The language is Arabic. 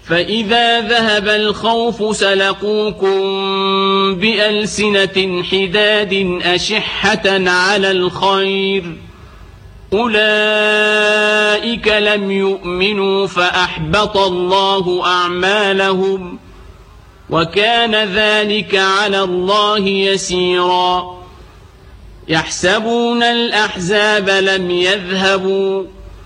فإذا ذهب الخوف سلقوكم بألسنة حداد أشحة على الخير أولئك لم يؤمنوا فأحبط الله أعمالهم وكان ذلك على الله يسيرا يحسبون الأحزاب لم يذهبوا